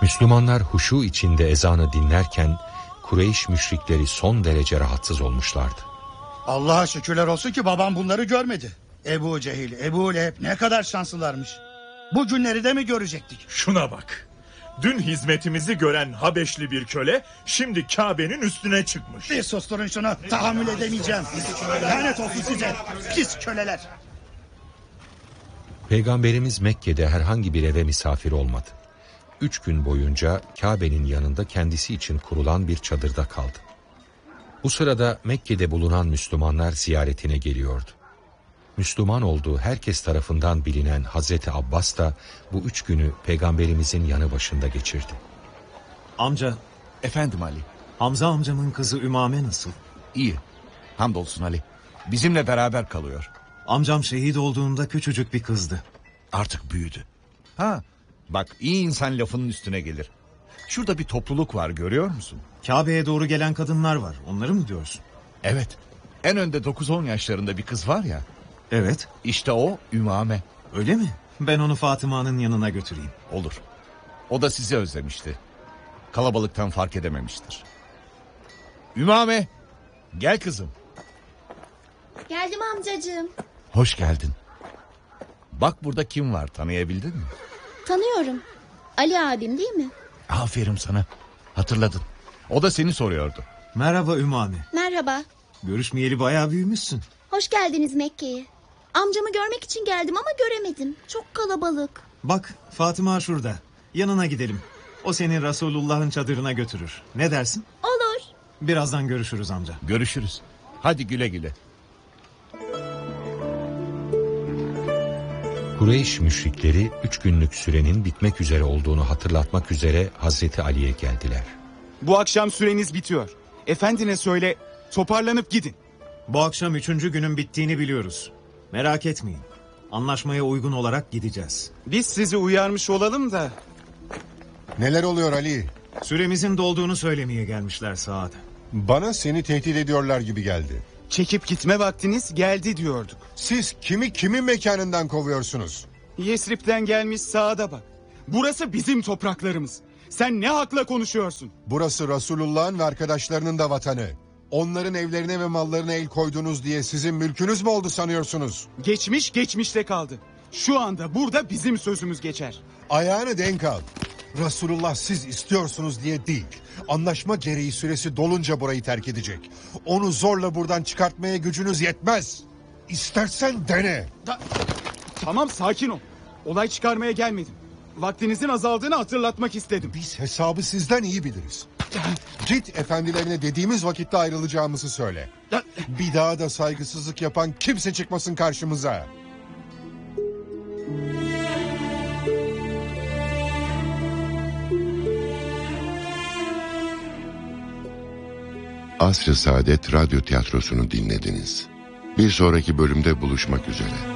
Müslümanlar huşu içinde ezanı dinlerken Kureyş müşrikleri son derece rahatsız olmuşlardı. Allah'a şükürler olsun ki babam bunları görmedi. Ebu Cehil, Ebu Leheb ne kadar şanslılarmış. Bu günleri de mi görecektik? Şuna bak. Dün hizmetimizi gören Habeşli bir köle şimdi Kabe'nin üstüne çıkmış. Bir susturun şunu, tahammül edemeyeceğim. Lanet olsun size, pis köleler. Peygamberimiz Mekke'de herhangi bir eve misafir olmadı. 3 gün boyunca Kabe'nin yanında kendisi için kurulan bir çadırda kaldı. Bu sırada Mekke'de bulunan Müslümanlar ziyaretine geliyordu. Müslüman olduğu herkes tarafından bilinen Hazreti Abbas da bu 3 günü Peygamberimizin yanı başında geçirdi. Amca, Efendim Ali. Hamza amcamın kızı Ümame nasıl? İyi. Hamdolsun Ali. Bizimle beraber kalıyor. Amcam şehit olduğunda küçücük bir kızdı. Artık büyüdü. Ha, bak iyi insan lafının üstüne gelir. Şurada bir topluluk var, görüyor musun? Kabe'ye doğru gelen kadınlar var. Onları mı diyorsun? Evet. En önde 9-10 yaşlarında bir kız var ya. Evet. İşte o Ümame. Öyle mi? Ben onu Fatıma'nın yanına götüreyim. Olur. O da sizi özlemişti. Kalabalıktan fark edememiştir. Ümame, gel kızım. Geldim amcacığım. Hoş geldin. Bak burada kim var, tanıyabildin mi? Tanıyorum. Ali abim değil mi? Aferin sana. Hatırladın. O da seni soruyordu. Merhaba Ümame. Merhaba. Görüşmeyeli bayağı büyümüşsün. Hoş geldiniz Mekke'ye. Amcamı görmek için geldim ama göremedim. Çok kalabalık. Bak Fatıma şurada. Yanına gidelim. O seni Resulullah'ın çadırına götürür. Ne dersin? Olur. Birazdan görüşürüz amca. Görüşürüz. Hadi güle güle. Kureyş müşrikleri 3 günlük sürenin bitmek üzere olduğunu hatırlatmak üzere Hazreti Ali'ye geldiler. Bu akşam süreniz bitiyor. Efendine söyle, toparlanıp gidin. Bu akşam 3. günün bittiğini biliyoruz. Merak etmeyin. Anlaşmaya uygun olarak gideceğiz. Biz sizi uyarmış olalım da. Neler oluyor Ali? Süremizin dolduğunu söylemeye gelmişler Saad. Bana seni tehdit ediyorlar gibi geldi. Çekip gitme vaktiniz geldi diyorduk. Siz kimi kimin mekanından kovuyorsunuz? Yesrib'den gelmiş Saad'a bak. Burası bizim topraklarımız. Sen ne hakla konuşuyorsun? Burası Resulullah'ın ve arkadaşlarının da vatanı. Onların evlerine ve mallarına el koydunuz diye sizin mülkünüz mü oldu sanıyorsunuz? Geçmiş geçmişte kaldı. Şu anda burada bizim sözümüz geçer. Ayağını denk al. Resulullah siz istiyorsunuz diye değil. Anlaşma gereği süresi dolunca burayı terk edecek. Onu zorla buradan çıkartmaya gücünüz yetmez. İstersen dene. Tamam sakin ol. Olay çıkarmaya gelmedim. Vaktinizin azaldığını hatırlatmak istedim. Biz hesabı sizden iyi biliriz. Git efendilerine dediğimiz vakitte ayrılacağımızı söyle. Bir daha da saygısızlık yapan kimse çıkmasın karşımıza. Asr-ı Saadet Radyo Tiyatrosu'nu dinlediniz. Bir sonraki bölümde buluşmak üzere.